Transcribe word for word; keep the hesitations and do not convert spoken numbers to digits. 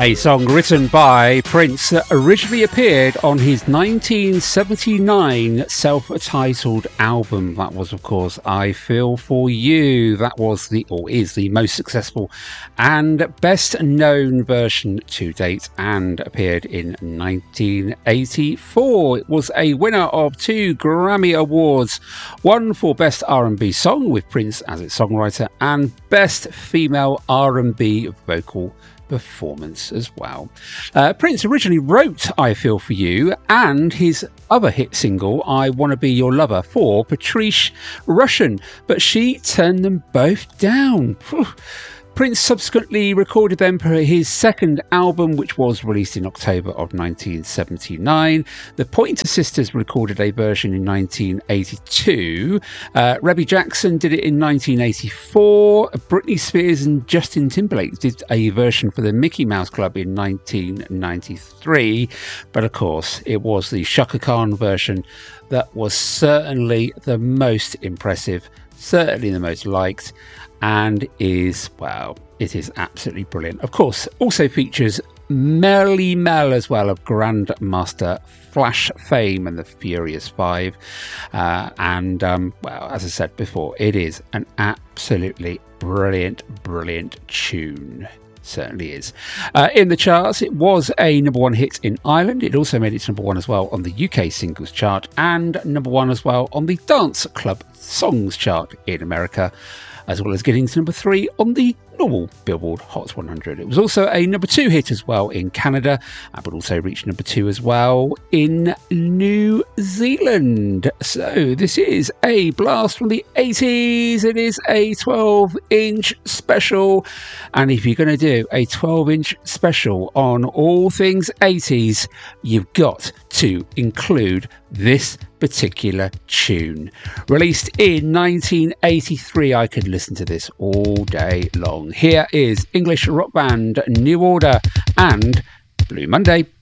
A song written by Prince that originally appeared on his nineteen seventy-nine self-titled album. That was, of course, I Feel For You. That was the, or is the most successful and best known version to date, and appeared in nineteen eighty-four. It was a winner of two Grammy Awards, one for Best R and B Song with Prince as its songwriter, and Best Female R and B Vocal Performance as well. Uh, Prince originally wrote I Feel For You and his other hit single I Wanna Be Your Lover for Patrice Rushen, but she turned them both down. Whew. Prince subsequently recorded them for his second album, which was released in October of nineteen seventy-nine. The Pointer Sisters recorded a version in nineteen eighty-two. Uh, Rebby Jackson did it in nineteen eighty-four. Britney Spears and Justin Timberlake did a version for the Mickey Mouse Club in nineteen ninety-three. But of course, it was the Chaka Khan version that was certainly the most impressive, certainly the most liked, and is, well, it is absolutely brilliant. Of course, also features Melly Mel as well, of Grandmaster Flash fame and the Furious Five. Uh, and, um, well, as I said before, it is an absolutely brilliant, brilliant tune. Certainly is. Uh, in the charts, it was a number one hit in Ireland. It also made its number one as well on the U K singles chart, and number one as well on the Dance Club Songs chart in America, as well as getting to number three on the normal Billboard Hot one hundred. It was also a number two hit as well in Canada, but also reached number two as well in New Zealand. So this is a blast from the eighties. It is a twelve inch special, and if you're going to do a twelve inch special on all things eighties, you've got to include this particular tune. Released in nineteen eighty-three, I could listen to this all day long. Here is English rock band New Order and Blue Monday.